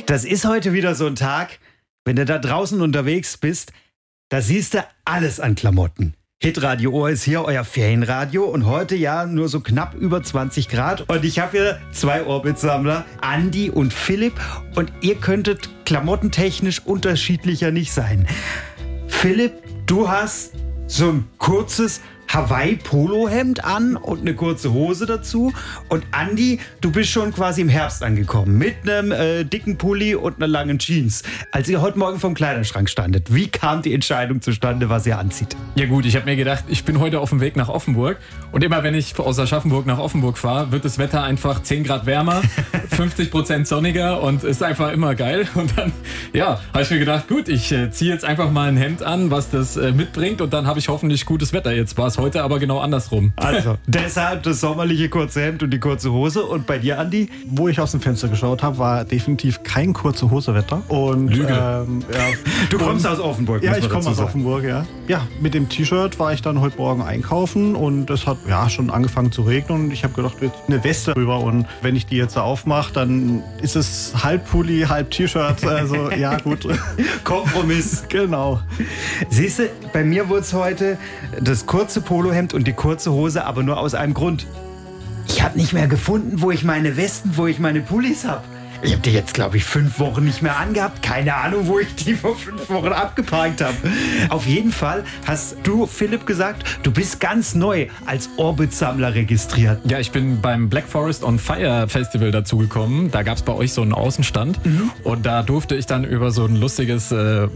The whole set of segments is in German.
Das ist heute wieder so ein Tag, wenn du da draußen unterwegs bist, da siehst du alles an Klamotten. Hitradio Ohr ist hier, euer Ferienradio, und heute ja nur so knapp über 20 Grad. Und ich habe hier zwei Orbit-Sammler, Andi und Philipp, und ihr könntet klamottentechnisch unterschiedlicher nicht sein. Philipp, du hast so ein kurzes Hawaii-Polo-Hemd an und eine kurze Hose dazu. Und Andi, du bist schon quasi im Herbst angekommen mit einem dicken Pulli und einer langen Jeans. Als ihr heute Morgen vom Kleiderschrank standet, wie kam die Entscheidung zustande, was ihr anzieht? Ja gut, ich habe mir gedacht, ich bin heute auf dem Weg nach Offenburg. Und immer wenn ich aus Aschaffenburg nach Offenburg fahre, wird das Wetter einfach 10 Grad wärmer, 50% sonniger und ist einfach immer geil. Und dann, ja, habe ich mir gedacht, gut, ich ziehe jetzt einfach mal ein Hemd an, was das mitbringt. Und dann habe ich hoffentlich gutes Wetter. Jetzt war es heute aber genau andersrum. Also, deshalb das sommerliche kurze Hemd und die kurze Hose. Und bei dir, Andi? Wo ich aus dem Fenster geschaut habe, war definitiv kein kurze Hose-Wetter. Und, Lüge. Ja. Du kommst aus Offenburg, Ja, muss ich man komme dazu aus sagen. Offenburg, ja. Ja, mit dem T-Shirt war ich dann heute Morgen einkaufen und es hat ja schon angefangen zu regnen und ich habe gedacht, jetzt eine Weste drüber, und wenn ich die jetzt aufmache, dann ist es halb Pulli, halb T-Shirt, also ja gut. Kompromiss. Genau. Siehst du, bei mir wurde es heute das kurze Polohemd und die kurze Hose, aber nur aus einem Grund. Ich habe nicht mehr gefunden, wo ich meine Westen, wo ich meine Pullis habe. Ich habe die jetzt, glaube ich, 5 Wochen nicht mehr angehabt. Keine Ahnung, wo ich die vor 5 Wochen abgeparkt habe. Auf jeden Fall hast du, Philipp, gesagt, du bist ganz neu als Orbit-Sammler registriert. Ja, ich bin beim Black Forest on Fire Festival dazugekommen. Da gab es bei euch so einen Außenstand. Und da durfte ich dann über so ein lustiges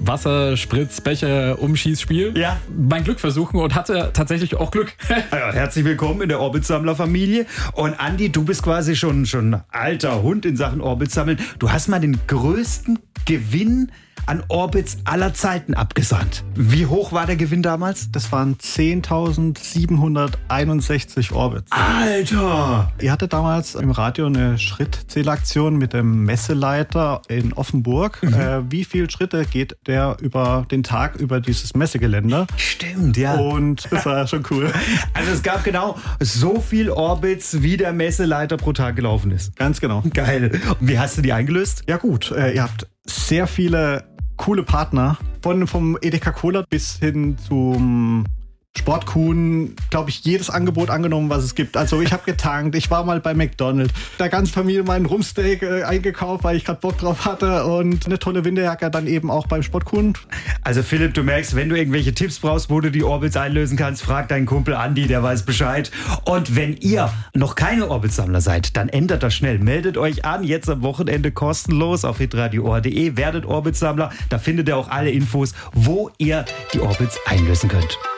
Wasserspritzbecher-Umschießspiel mein Glück versuchen und hatte tatsächlich auch Glück. Ja, herzlich willkommen in der Orbit-Sammler-Familie. Und Andi, du bist quasi schon alter Hund in Sachen Orbit-Sammeln. Du hast mal den größten Gewinn an Orbits aller Zeiten abgesandt. Wie hoch war der Gewinn damals? Das waren 10.761 Orbits. Alter! Ihr hattet damals im Radio eine Schrittzählaktion mit dem Messeleiter in Offenburg. Wie viele Schritte geht der über den Tag über dieses Messegelände? Stimmt, ja. Und das war schon cool. Also es gab genau so viel Orbits, wie der Messeleiter pro Tag gelaufen ist. Ganz genau. Geil. Und wie hast du die eingelöst? Ja gut, ihr habt sehr viele coole Partner. Vom Edeka Cola bis hin zum Sportkuhn, glaube ich, jedes Angebot angenommen, was es gibt. Also ich habe getankt, ich war mal bei McDonald's, der ganzen Familie meinen Rumsteak eingekauft, weil ich gerade Bock drauf hatte, und eine tolle Winterjacke dann eben auch beim Sportkuhn. Also Philipp, du merkst, wenn du irgendwelche Tipps brauchst, wo du die Orbits einlösen kannst, frag deinen Kumpel Andi, der weiß Bescheid. Und wenn ihr noch keine Orbit-Sammler seid, dann ändert das schnell. Meldet euch an, jetzt am Wochenende kostenlos auf hitradioohr.de, werdet Orbit-Sammler. Da findet ihr auch alle Infos, wo ihr die Orbits einlösen könnt.